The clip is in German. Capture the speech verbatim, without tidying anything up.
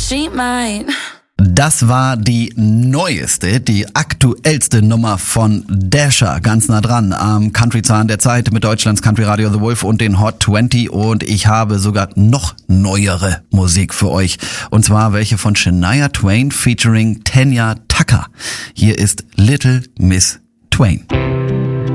she might. Das war die neueste, die aktuellste Nummer von Dasher, ganz nah dran am Country-Zahn der Zeit mit Deutschlands Country-Radio The Wolf und den Hot zwanzig, und ich habe sogar noch neuere Musik für euch, und zwar welche von Shania Twain featuring Tanya Tucker. Hier ist Little Miss Twain.